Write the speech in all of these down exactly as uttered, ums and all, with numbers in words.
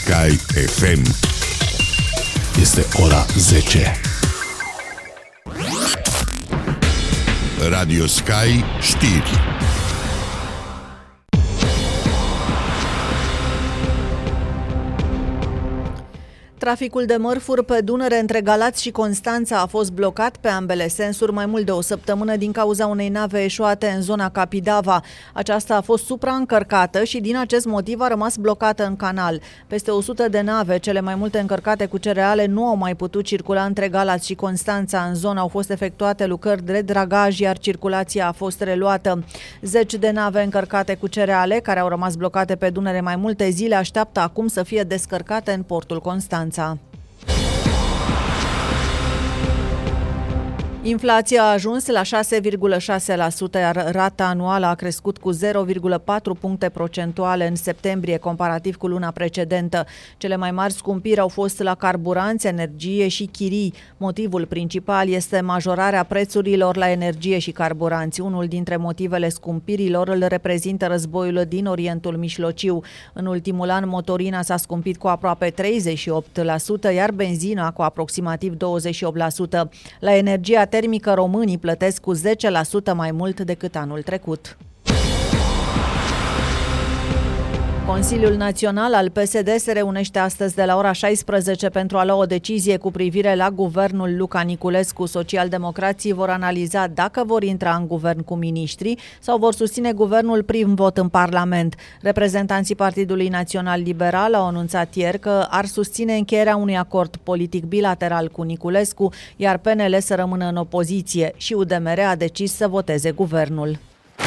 Sky F M. Este ora zece. Radio Sky știri. Traficul de mărfuri pe Dunăre între Galați și Constanța a fost blocat pe ambele sensuri mai mult de o săptămână din cauza unei nave eșuate în zona Capidava. Aceasta a fost supraîncărcată și din acest motiv a rămas blocată în canal. Peste o sută de nave, cele mai multe încărcate cu cereale, nu au mai putut circula între Galați și Constanța. În zonă au fost efectuate lucrări de dragaj, iar circulația a fost reluată. Zeci de nave încărcate cu cereale, care au rămas blocate pe Dunăre mai multe zile, așteaptă acum să fie descărcate în portul Constanța. Inflația a ajuns la șase virgulă șase la sută, iar rata anuală a crescut cu zero virgulă patru puncte procentuale în septembrie, comparativ cu luna precedentă. Cele mai mari scumpiri au fost la carburanți, energie și chirii. Motivul principal este majorarea prețurilor la energie și carburanți. Unul dintre motivele scumpirilor îl reprezintă războiul din Orientul Mijlociu. În ultimul an, motorina s-a scumpit cu aproape treizeci și opt la sută, iar benzina cu aproximativ douăzeci și opt la sută. La energia termică, românii plătesc cu zece la sută mai mult decât anul trecut. Consiliul Național al P S D se reunește astăzi de la ora șaisprezece pentru a lua o decizie cu privire la guvernul Luca Niculescu. Socialdemocrații vor analiza dacă vor intra în guvern cu miniștri sau vor susține guvernul prin vot în Parlament. Reprezentanții Partidului Național Liberal au anunțat ieri că ar susține încheierea unui acord politic bilateral cu Niculescu, iar P N L să rămână în opoziție și U D M R a decis să voteze guvernul.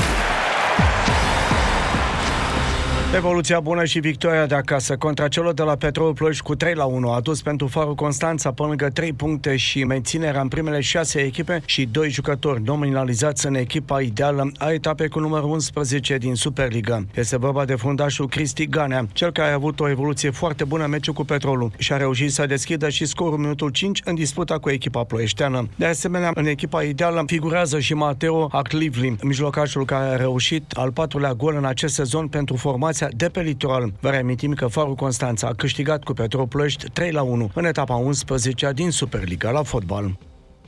Evoluția bună și victoria de acasă contra celor de la Petrol Ploiești cu trei la unu a dus pentru Farul Constanța pe lângă trei puncte și menținerea în primele șase echipe și doi jucători nominalizați în echipa ideală a etapei cu numărul unsprezece din Superliga. Este vorba de fundașul Cristi Ganea, cel care a avut o evoluție foarte bună în meciul cu Petrolul și a reușit să deschidă și scorul minutul cinci în disputa cu echipa ploieșteană. De asemenea, în echipa ideală figurează și Mateo Aclivli, mijlocașul care a reușit al patrulea gol în acest sezon pentru formația de pe litoral. Vă reamintim că Farul Constanța a câștigat cu Petrol Ploiești trei la unu în etapa unsprezecea din Superliga la fotbal.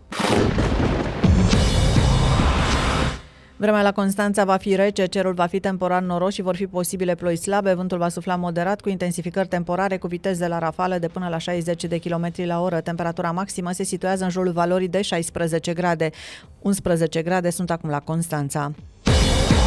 Vremea la Constanța va fi rece, cerul va fi temporar noros și vor fi posibile ploi slabe, vântul va sufla moderat cu intensificări temporare cu viteze la rafală de până la șaizeci de kilometri la oră. Temperatura maximă se situează în jurul valorii de șaisprezece grade. unsprezece grade sunt acum la Constanța.